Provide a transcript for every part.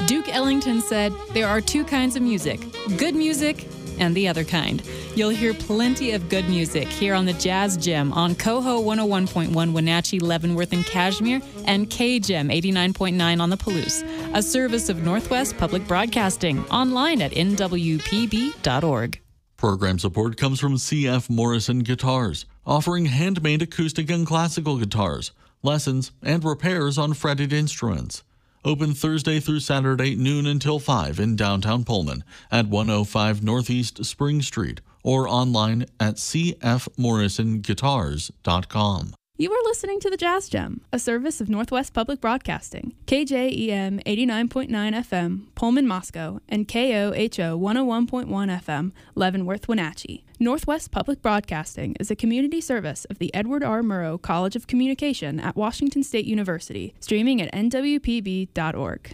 Duke Ellington said, "There are two kinds of music, good music and the other kind." You'll hear plenty of good music here on the Jazz Gem on Coho 101.1 Wenatchee, Leavenworth, and Cashmere, and KGEM 89.9 on the Palouse, a service of Northwest Public Broadcasting, online at nwpb.org. Program support comes from C.F. Morrison Guitars, offering handmade acoustic and classical guitars, lessons, and repairs on fretted instruments. Open Thursday through Saturday, noon until 5 in downtown Pullman at 105 Northeast Spring Street or online at cfmorrisonguitars.com. You are listening to the Jazz Gem, a service of Northwest Public Broadcasting, KJEM 89.9 FM, Pullman, Moscow, and KOHO 101.1 FM, Leavenworth, Wenatchee. Northwest Public Broadcasting is a community service of the Edward R. Murrow College of Communication at Washington State University, streaming at nwpb.org.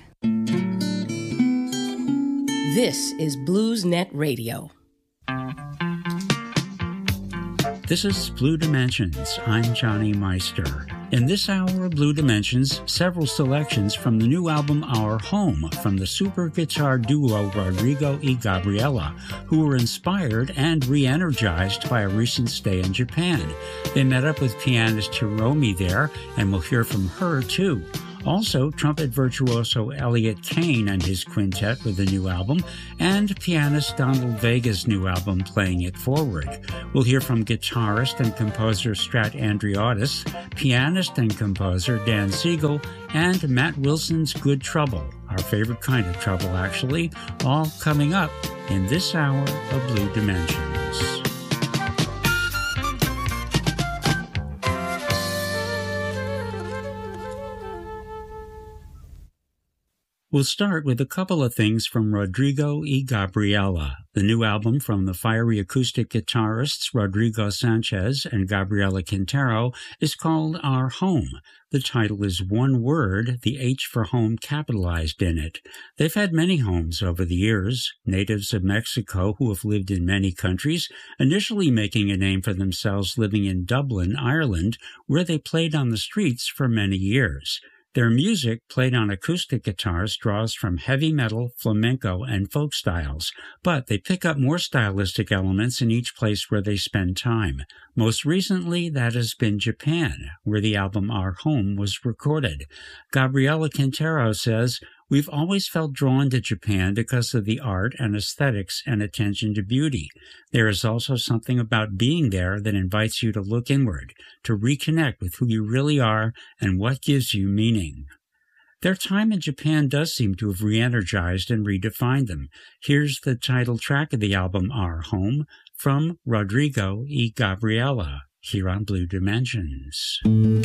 This is BluesNet Radio. This is Blue Dimensions. I'm Johnny Meister. In this hour of Blue Dimensions, several selections from the new album Our Home from the super guitar duo Rodrigo y Gabriela, who were inspired and re-energized by a recent stay in Japan. They met up with pianist Hiromi there, and we'll hear from her too. Also, trumpet virtuoso Elliot Kane and his quintet with the new album, and pianist Donald Vega's new album, Playing It Forward. We'll hear from guitarist and composer Strat Andreotis, pianist and composer Dan Siegel, and Matt Wilson's Good Trouble, our favorite kind of trouble actually, all coming up in this hour of Blue Dimensions. We'll start with a couple of things from Rodrigo y Gabriela. The new album from the fiery acoustic guitarists Rodrigo Sanchez and Gabriela Quintero is called Our Home. The title is one word, the H for home capitalized in it. They've had many homes over the years, natives of Mexico who have lived in many countries, initially making a name for themselves living in Dublin, Ireland, where they played on the streets for many years. Their music, played on acoustic guitars, draws from heavy metal, flamenco, and folk styles, but they pick up more stylistic elements in each place where they spend time. Most recently, that has been Japan, where the album Our Home was recorded. Gabriela Quintero says, "We've always felt drawn to Japan because of the art and aesthetics and attention to beauty. There is also something about being there that invites you to look inward, to reconnect with who you really are and what gives you meaning." Their time in Japan does seem to have re-energized and redefined them. Here's the title track of the album Our Home from Rodrigo y Gabriela, here on Blue Dimensions.